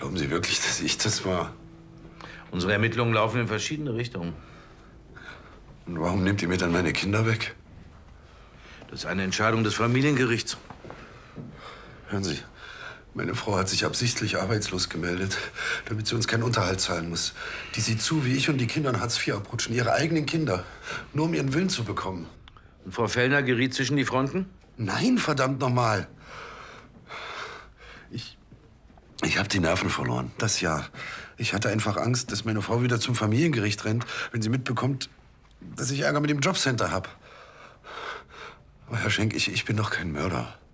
Glauben Sie wirklich, dass ich das war? Unsere Ermittlungen laufen in verschiedene Richtungen. Und warum nehmt ihr mir dann meine Kinder weg? Das ist eine Entscheidung des Familiengerichts. Hören Sie, meine Frau hat sich absichtlich arbeitslos gemeldet, damit sie uns keinen Unterhalt zahlen muss. Die sieht zu, wie ich und die Kinder in Hartz IV abrutschen, ihre eigenen Kinder, nur um ihren Willen zu bekommen. Und Frau Fellner geriet zwischen die Fronten? Nein, verdammt nochmal. Ich habe die Nerven verloren, das ja. Ich hatte einfach Angst, dass meine Frau wieder zum Familiengericht rennt, wenn sie mitbekommt, dass ich Ärger mit dem Jobcenter habe. Aber Herr Schenk, ich bin doch kein Mörder.